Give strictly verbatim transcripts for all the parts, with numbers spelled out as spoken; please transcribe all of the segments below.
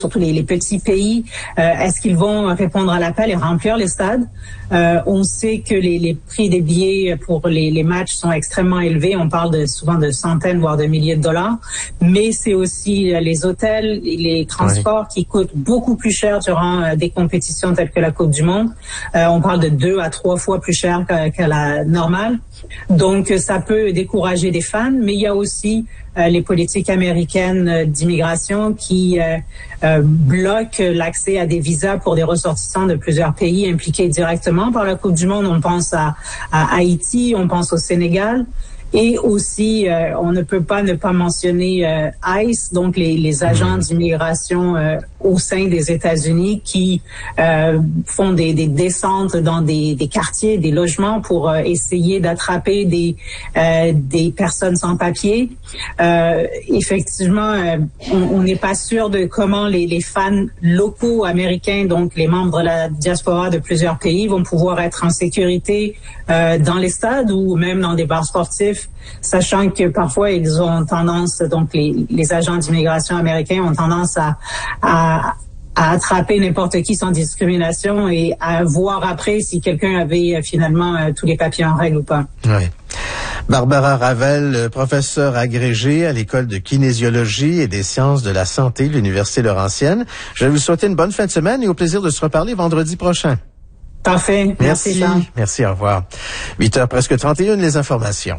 surtout les, les petits pays, euh, est-ce qu'ils vont répondre à l'appel et remplir les stades? Euh, on sait que les, les prix des billets pour les, les matchs sont extrêmement élevés. On parle de, souvent de centaines, voire de milliers de dollars. Mais c'est aussi les hôtels, les transports oui. qui coûtent beaucoup plus cher durant euh, des compétitions telles que la Coupe du Monde. Euh, on parle de deux à trois fois plus cher qu'à, qu'à la normale. Donc, ça peut décourager des fans, mais il y a aussi euh, les politiques américaines d'immigration qui euh, euh, bloquent l'accès à des visas pour des ressortissants de plusieurs pays impliqués directement par la Coupe du Monde. On pense à, à Haïti, on pense au Sénégal. Et aussi, euh, on ne peut pas ne pas mentionner euh, ICE, donc les, les agents d'immigration euh, au sein des États-Unis qui euh, font des, des descentes dans des, des quartiers, des logements pour euh, essayer d'attraper des, euh, des personnes sans papier. Euh, effectivement, euh, on n'est pas sûr de comment les, les fans locaux américains, donc les membres de la diaspora de plusieurs pays, vont pouvoir être en sécurité euh, dans les stades ou même dans des bars sportifs, sachant que parfois ils ont tendance, donc les, les agents d'immigration américains ont tendance à, à, à attraper n'importe qui sans discrimination et à voir après si quelqu'un avait finalement euh, tous les papiers en règle ou pas. Oui. Barbara Ravel, professeure agrégée à l'École de kinésiologie et des sciences de la santé de l'Université Laurentienne. Je vais vous souhaiter une bonne fin de semaine et au plaisir de se reparler vendredi prochain. Parfait. Merci, Merci, Jean. Merci, au revoir. huit heures presque trente et une, les informations.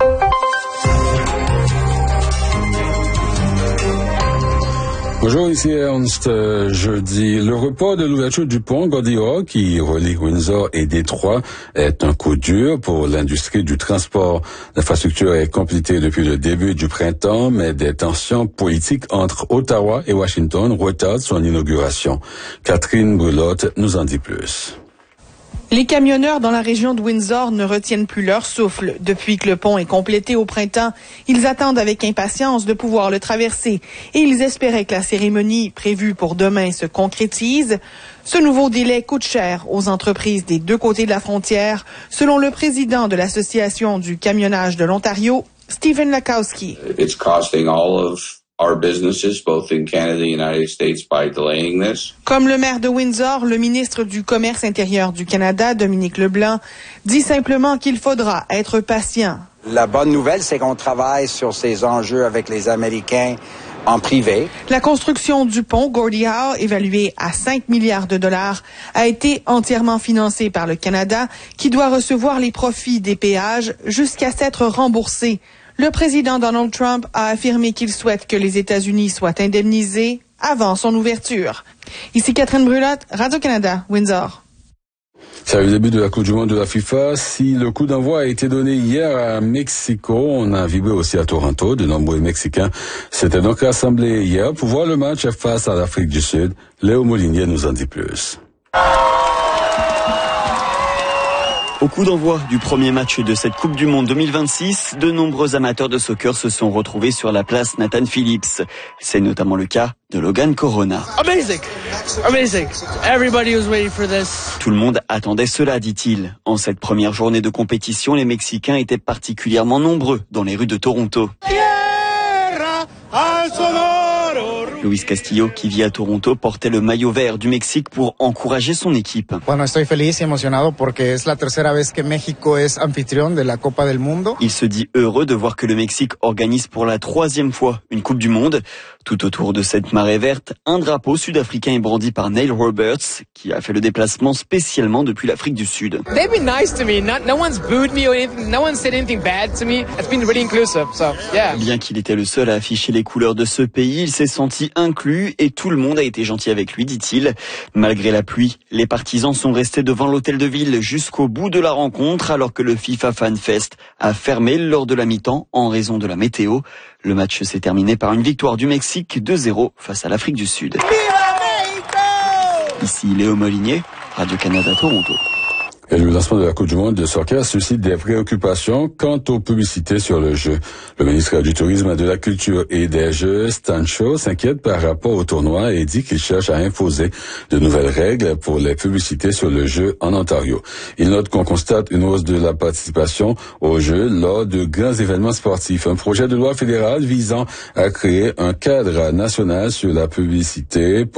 Bonjour, ici Ernst. Euh, jeudi, le report de l'ouverture du pont Gordie-Howe qui relie Windsor et Détroit est un coup dur pour l'industrie du transport. L'infrastructure est complétée depuis le début du printemps, mais des tensions politiques entre Ottawa et Washington retardent son inauguration. Catherine Brulotte nous en dit plus. Les camionneurs dans la région de Windsor ne retiennent plus leur souffle. Depuis que le pont est complété au printemps, ils attendent avec impatience de pouvoir le traverser et ils espéraient que la cérémonie prévue pour demain se concrétise. Ce nouveau délai coûte cher aux entreprises des deux côtés de la frontière, selon le président de l'Association du camionnage de l'Ontario, Stephen Lakowski. It's costing all of our businesses, both in Canada and the United States, by delaying this. Comme le maire de Windsor, le ministre du Commerce intérieur du Canada, Dominique Leblanc, dit simplement qu'il faudra être patient. La bonne nouvelle, c'est qu'on travaille sur ces enjeux avec les Américains en privé. La construction du pont Gordie-Howe, évaluée à cinq milliards de dollars, a été entièrement financée par le Canada, qui doit recevoir les profits des péages jusqu'à s'être remboursé. Le président Donald Trump a affirmé qu'il souhaite que les États-Unis soient indemnisés avant son ouverture. Ici Catherine Brulotte, Radio-Canada, Windsor. C'est le début de la Coupe du Monde de la FIFA. Si le coup d'envoi a été donné hier à Mexico, on a vibré aussi à Toronto. De nombreux Mexicains s'étaient donc rassemblés hier pour voir le match face à l'Afrique du Sud. Léo Molinier nous en dit plus. Au coup d'envoi du premier match de cette Coupe du Monde deux mille vingt-six, de nombreux amateurs de soccer se sont retrouvés sur la place Nathan Phillips. C'est notamment le cas de Logan Corona. Amazing! Amazing! Everybody was waiting for this. Tout le monde attendait cela, dit-il. En cette première journée de compétition, les Mexicains étaient particulièrement nombreux dans les rues de Toronto. Luis Castillo, qui vit à Toronto, portait le maillot vert du Mexique pour encourager son équipe. Bueno, estoy feliz y emocionado porque es la tercera vez que México es anfitrión de la Copa del Mundo. Il se dit heureux de voir que le Mexique organise pour la troisième fois une Coupe du Monde. Tout autour de cette marée verte, un drapeau sud-africain est brandi par Neil Roberts, qui a fait le déplacement spécialement depuis l'Afrique du Sud. They've been nice to me. Not, no one's booed me or anything. No one said anything bad to me. It's been really inclusive. So, yeah. Bien qu'il était le seul à afficher les couleurs de ce pays, il s'est senti inclus et tout le monde a été gentil avec lui, dit-il. Malgré la pluie, les partisans sont restés devant l'hôtel de ville jusqu'au bout de la rencontre alors que le FIFA Fan Fest a fermé lors de la mi-temps en raison de la météo. Le match s'est terminé par une victoire du Mexique deux zéro face à l'Afrique du Sud. Ici Léo Molinier, Radio-Canada Toronto. Et le lancement de la Coupe du monde de soccer suscite des préoccupations quant aux publicités sur le jeu. Le ministre du Tourisme, de la Culture et des Jeux, Stan Shaw, s'inquiète par rapport au tournoi et dit qu'il cherche à imposer de nouvelles règles pour les publicités sur le jeu en Ontario. Il note qu'on constate une hausse de la participation au jeu lors de grands événements sportifs. Un projet de loi fédéral visant à créer un cadre national sur la publicité